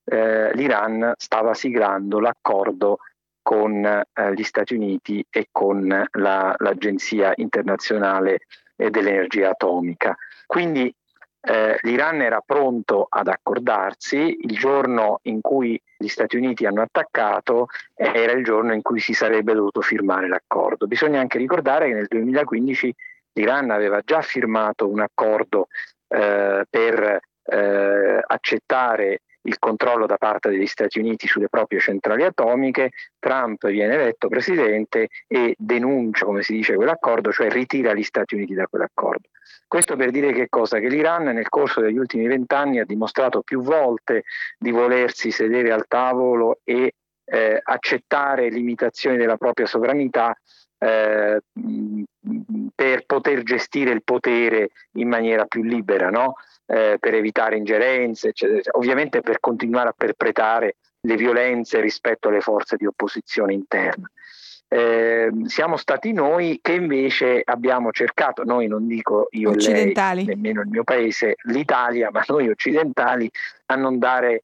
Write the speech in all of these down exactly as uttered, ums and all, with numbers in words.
eh, l'Iran stava siglando l'accordo con eh, gli Stati Uniti e con la, l'Agenzia internazionale dell'energia atomica. Quindi eh, l'Iran era pronto ad accordarsi. Il giorno in cui gli Stati Uniti hanno attaccato era il giorno in cui si sarebbe dovuto firmare l'accordo. Bisogna anche ricordare che nel duemilaquindici l'Iran aveva già firmato un accordo eh, per eh, accettare il controllo da parte degli Stati Uniti sulle proprie centrali atomiche. Trump viene eletto presidente e denuncia, come si dice, quell'accordo, cioè ritira gli Stati Uniti da quell'accordo. Questo per dire che cosa? Che l'Iran nel corso degli ultimi vent'anni ha dimostrato più volte di volersi sedere al tavolo e eh, accettare limitazioni della propria sovranità eh, per poter gestire il potere in maniera più libera, no? Eh, per evitare ingerenze, eccetera. Ovviamente per continuare a perpetrare le violenze rispetto alle forze di opposizione interna. Eh, siamo stati noi che invece abbiamo cercato, noi non dico io e lei, nemmeno il mio paese, l'Italia, ma noi occidentali, a non dare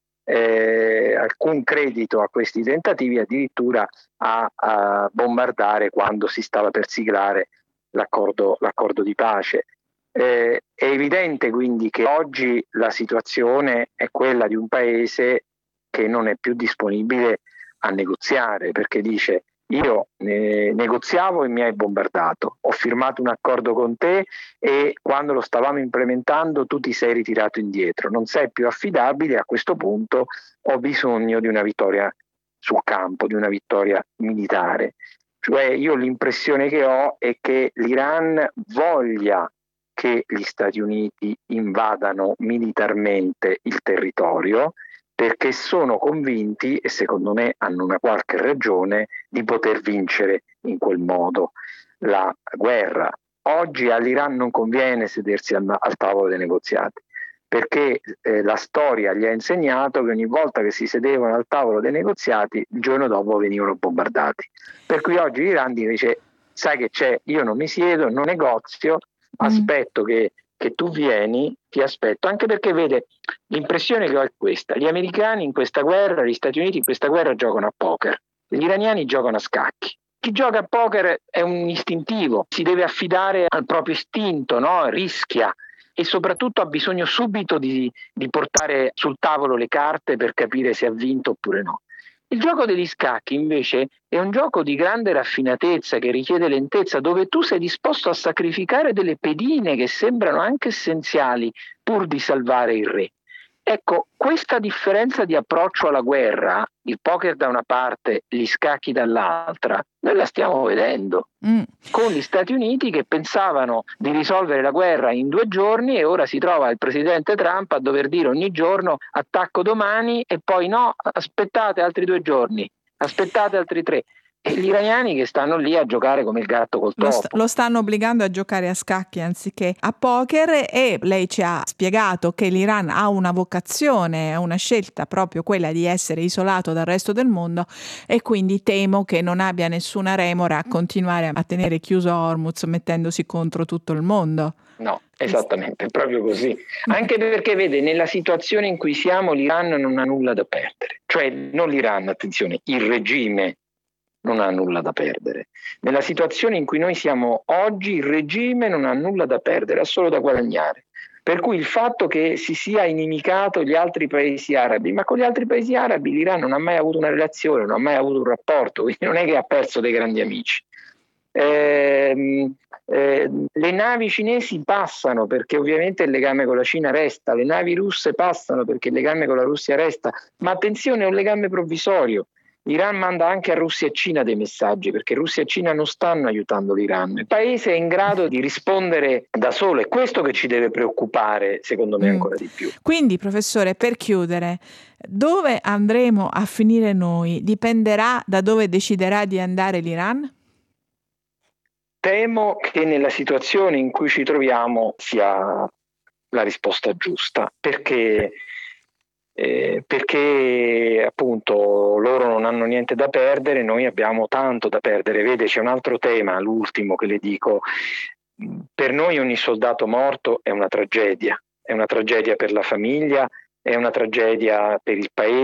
eh, alcun credito a questi tentativi, addirittura a, a bombardare quando si stava per siglare l'accordo, l'accordo di pace. Eh, è evidente quindi che oggi la situazione è quella di un paese che non è più disponibile a negoziare, perché dice: io ne negoziavo e mi hai bombardato, ho firmato un accordo con te e quando lo stavamo implementando tu ti sei ritirato indietro, non sei più affidabile, a questo punto ho bisogno di una vittoria sul campo, di una vittoria militare. Cioè io l'impressione che ho è che l'Iran voglia che gli Stati Uniti invadano militarmente il territorio, perché sono convinti, e secondo me hanno una qualche ragione, di poter vincere in quel modo la guerra. Oggi all'Iran non conviene sedersi al, al tavolo dei negoziati, perché eh, la storia gli ha insegnato che ogni volta che si sedevano al tavolo dei negoziati, il giorno dopo venivano bombardati. Per cui oggi l'Iran dice: sai che c'è, io non mi siedo, non negozio, aspetto mm. che, che tu vieni, ti aspetto, anche perché vede, l'impressione che ho è questa: gli americani in questa guerra, gli Stati Uniti in questa guerra giocano a poker, gli iraniani giocano a scacchi. Chi gioca a poker è un istintivo, si deve affidare al proprio istinto, no? Rischia e soprattutto ha bisogno subito di, di portare sul tavolo le carte per capire se ha vinto oppure no. Il gioco degli scacchi invece è un gioco di grande raffinatezza che richiede lentezza, dove tu sei disposto a sacrificare delle pedine che sembrano anche essenziali pur di salvare il re. Ecco, questa differenza di approccio alla guerra, il poker da una parte, gli scacchi dall'altra, noi la stiamo vedendo mm. con gli Stati Uniti che pensavano di risolvere la guerra in due giorni e ora si trova il presidente Trump a dover dire ogni giorno attacco domani e poi no, aspettate altri due giorni, aspettate altri tre. E gli iraniani che stanno lì a giocare come il gatto col topo. Lo, st- lo stanno obbligando a giocare a scacchi anziché a poker, e lei ci ha spiegato che l'Iran ha una vocazione, ha una scelta proprio quella di essere isolato dal resto del mondo, e quindi temo che non abbia nessuna remora a continuare a tenere chiuso Hormuz mettendosi contro tutto il mondo. No, esattamente, è proprio così. Anche perché, vede, nella situazione in cui siamo l'Iran non ha nulla da perdere. Cioè, non l'Iran, attenzione, il regime non ha nulla da perdere. Nella situazione in cui noi siamo oggi, il regime non ha nulla da perdere, ha solo da guadagnare. Per cui il fatto che si sia inimicato gli altri paesi arabi, ma con gli altri paesi arabi l'Iran non ha mai avuto una relazione, non ha mai avuto un rapporto, quindi non è che ha perso dei grandi amici. Eh, eh, le navi cinesi passano perché ovviamente il legame con la Cina resta, le navi russe passano perché il legame con la Russia resta, ma attenzione, è un legame provvisorio. L'Iran manda anche a Russia e Cina dei messaggi, perché Russia e Cina non stanno aiutando l'Iran. Il paese è in grado di rispondere da solo, è questo che ci deve preoccupare, secondo me, ancora mm. di più. Quindi, professore, per chiudere, dove andremo a finire noi dipenderà da dove deciderà di andare l'Iran? Temo che nella situazione in cui ci troviamo sia la risposta giusta, perché... Eh, perché appunto loro non hanno niente da perdere, noi abbiamo tanto da perdere. Vede, c'è un altro tema, l'ultimo che le dico: per noi ogni soldato morto è una tragedia, è una tragedia per la famiglia, è una tragedia per il paese.